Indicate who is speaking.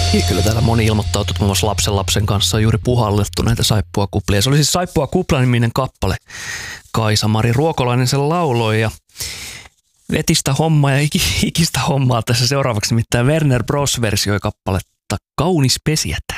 Speaker 1: Kyllä täällä moni ilmoittautui, että muun muassa lapsen kanssa on juuri puhallettu näitä saippuakuplia. Se oli siis Saippuakupla-niminen kappale. Kaisa-Mari Ruokolainen sen lauloi ja vetistä hommaa ja hikistä hommaa tässä seuraavaksi, nimittäin Werner Bros versioi kappaletta Kaunis pesijätä.